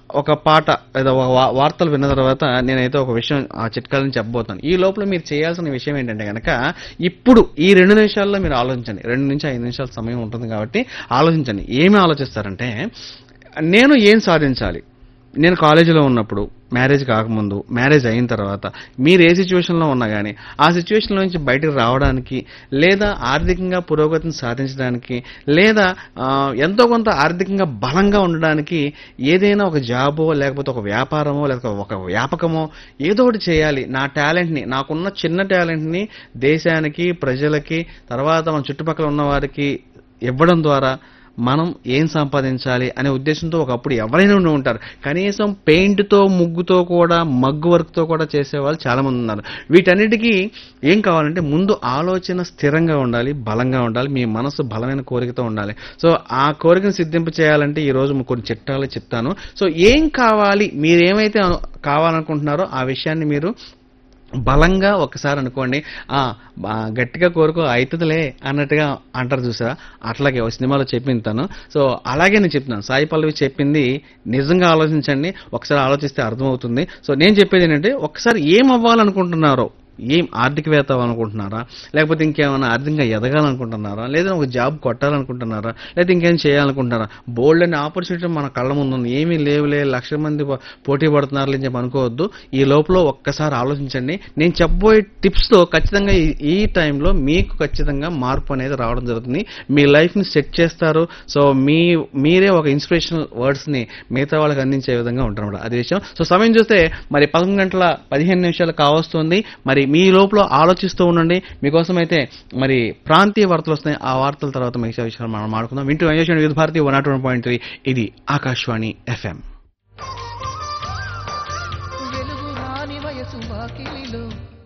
ఒక పాట లేదా ఒక వార్తలు విన్న తర్వాత నేనైతే ఒక విషయం ఆ చిట్కాలని చెప్పబోతున్నాను. ఈ లోపల మీరు చేయాల్సిన విషయం ఏంటంటే గనక ఇప్పుడు ఈ 2 నిమిషాల్లో మీరు ఆలోచించండి. 2 నుంచి 5 నిమిషాల సమయం ఉంటుంది కాబట్టి ఆలోచించండి. ఏమి ఆలోచిస్తారంటే నేను ఏం సాధించాలి? నేను కాలేజీలో ఉన్నప్పుడు, మ్యారేజ్ కాకముందు, మ్యారేజ్ అయిన తర్వాత మీరు ఏ సిచ్యువేషన్లో ఉన్నా కానీ ఆ సిచ్యువేషన్లో నుంచి బయటకు రావడానికి, లేదా ఆర్థికంగా పురోగతిని సాధించడానికి, లేదా ఎంతో కొంత ఆర్థికంగా బలంగా ఉండడానికి ఏదైనా ఒక జాబో లేకపోతే ఒక వ్యాపారమో లేకపోతే ఒక వ్యాపకమో ఏదో ఒకటి చేయాలి. నా టాలెంట్ని, నాకున్న చిన్న టాలెంట్ని దేశానికి, ప్రజలకి, తర్వాత మన చుట్టుపక్కల ఉన్న వారికి ఇవ్వడం ద్వారా మనం ఏం సంపాదించాలి అనే ఉద్దేశంతో ఒకప్పుడు ఎవరైనా ఉండి ఉంటారు. కనీసం పెయింట్తో, ముగ్గుతో కూడా, మగ్గు వర్క్తో కూడా చేసేవాళ్ళు చాలా మంది ఉన్నారు. వీటన్నిటికీ ఏం కావాలంటే ముందు ఆలోచన స్థిరంగా ఉండాలి, బలంగా ఉండాలి, మీ మనసు బలమైన కోరికతో ఉండాలి. సో ఆ కోరికను సిద్ధింపు చేయాలంటే ఈ రోజు కొన్ని చిట్టాలు చెప్తాను. సో ఏం కావాలి, మీరేమైతే కావాలనుకుంటున్నారో ఆ విషయాన్ని మీరు బలంగా ఒకసారి అనుకోండి. గట్టిగా కోరుకో అవుతుందిలే అన్నట్టుగా అంటారు చూసారా, అట్లాగే ఒక సినిమాలో చెప్పింది తను. సో అలాగే నేను చెప్తున్నాను, సాయి పల్లవి చెప్పింది నిజంగా ఆలోచించండి. ఒకసారి ఆలోచిస్తే అర్థమవుతుంది. సో నేను చెప్పేది ఏంటంటే ఒకసారి ఏం అవ్వాలనుకుంటున్నారో, ఏం ఆర్థికవేత్త అవ్వాలనుకుంటున్నారా, లేకపోతే ఇంకేమైనా ఆర్థికంగా ఎదగాలనుకుంటున్నారా, లేదా ఒక జాబ్ కొట్టాలనుకుంటున్నారా, లేదా ఇంకేం చేయాలనుకుంటున్నారా? బోల్డ్ అనే ఆపర్చునిటీ మన కళ్ళ ముందు ఉంది. ఏమీ లేవులే, లక్షల మంది పోటీ పడుతున్నారు అని చెప్పి అనుకోవద్దు. ఈ లోపల ఒక్కసారి ఆలోచించండి. నేను చెప్పబోయే టిప్స్తో ఖచ్చితంగా ఈ టైంలో మీకు ఖచ్చితంగా మార్పు అనేది రావడం జరుగుతుంది. మీ లైఫ్ని సెట్ చేస్తారు. సో మీరే ఒక ఇన్స్పిరేషనల్ వర్డ్స్ని మిగతా వాళ్ళకి అందించే విధంగా ఉంటారు. అది విషయం. సో సమయం చూస్తే మరి 11:15 కావస్తుంది. మరి మీ లోపల ఆలోచిస్తూ ఉండండి. మీకోసం అయితే మరి ప్రాంతీయ వార్తలు వస్తున్నాయి. ఆ వార్తల తర్వాత మిగతా విషయాలు మనం మాట్లాడుకుందాం. వింటూ ఎంజాయ్ చేయండి వివిధ భారతి 101.3. ఇది ఆకాశవాణి FM. వెలుగు రాని వయసు వాకిలిలో